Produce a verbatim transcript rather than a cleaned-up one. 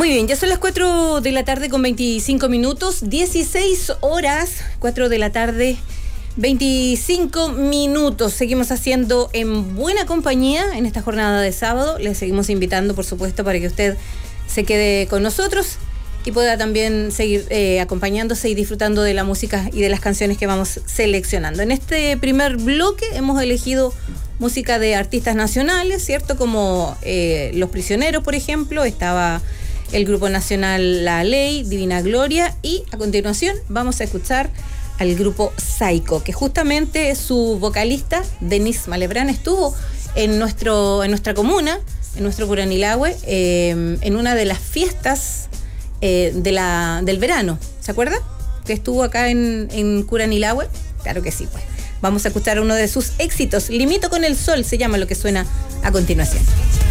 Muy bien, ya son las cuatro de la tarde con veinticinco minutos, dieciséis horas, cuatro de la tarde, veinticinco minutos. Seguimos haciendo en buena compañía en esta jornada de sábado. Les seguimos invitando, por supuesto, para que usted se quede con nosotros y pueda también seguir eh, acompañándose y disfrutando de la música y de las canciones que vamos seleccionando. En este primer bloque hemos elegido música de artistas nacionales, ¿cierto? Como eh, Los Prisioneros, por ejemplo, estaba el grupo nacional La Ley, Divina Gloria, y a continuación vamos a escuchar al grupo Saico, que justamente su vocalista, Denise Malebrán, estuvo en, nuestro, en nuestra comuna, en nuestro Curanilahue, eh, en una de las fiestas eh, de la, del verano. ¿Se acuerda? Que estuvo acá en, en Curanilahue. Claro que sí, pues. Vamos a escuchar uno de sus éxitos. Limito con el sol, se llama lo que suena a continuación.